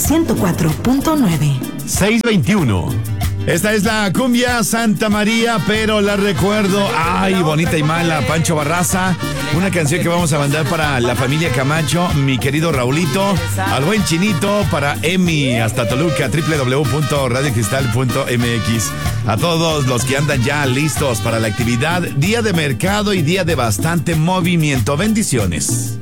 104.9. 621. Esta es la cumbia Santa María, pero la recuerdo. Ay, bonita y mala, Pancho Barraza. Una canción que vamos a mandar para la familia Camacho, mi querido Raulito, al buen Chinito, para Emi, hasta Toluca, www.radiocristal.mx. A todos los que andan ya listos para la actividad, día de mercado y día de bastante movimiento. Bendiciones.